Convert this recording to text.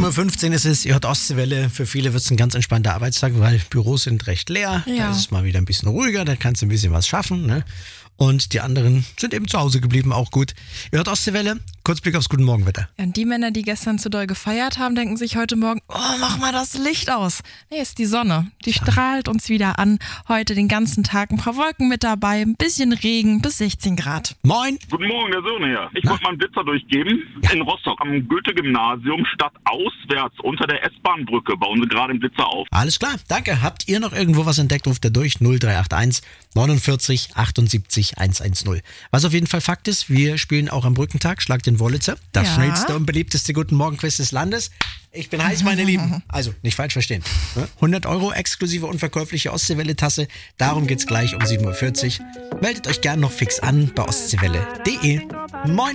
7.15 Uhr ist es, ihr hört Ostseewelle. Für viele wird es ein ganz entspannter Arbeitstag, weil Büros sind recht leer. Ja. Da ist es mal wieder ein bisschen ruhiger, da kannst du ein bisschen was schaffen. Ne? Und die anderen sind eben zu Hause geblieben, auch gut. Ihr hört Ostseewelle, kurz Blick aufs Guten Morgenwetter. Ja, und die Männer, die gestern zu doll gefeiert haben, denken sich heute Morgen, mach mal das Licht aus. Nee, ist die Sonne. Die strahlt uns wieder an. Heute den ganzen Tag ein paar Wolken mit dabei, ein bisschen Regen bis 16 Grad. Moin. Guten Morgen, der Sohn hier. Ich wollte mal einen Blitzer durchgeben. In Rostock am Goethe-Gymnasium stadtauswärts unter der S-Bahn-Brücke bauen sie gerade einen Blitzer auf. Alles klar, danke. Habt ihr noch irgendwo was entdeckt, ruft ihr durch 0381 49 78 110. Was auf jeden Fall Fakt ist, wir spielen auch am Brückentag, Schlag den Wollitzer, das schnellste und beliebteste Guten Morgen-Quiz des Landes. Ich bin heiß, meine Lieben. Also, nicht falsch verstehen. 100 € exklusive unverkäufliche Ostseewelle-Tasse. Darum geht's gleich um 7.40 Uhr. Meldet euch gern noch fix an bei ostseewelle.de. Moin!